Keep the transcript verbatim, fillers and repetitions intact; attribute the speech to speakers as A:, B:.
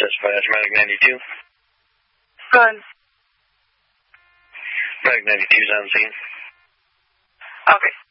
A: testify as Medic ninety-two.
B: Good.
A: Medic ninety-two is on scene.
B: Okay.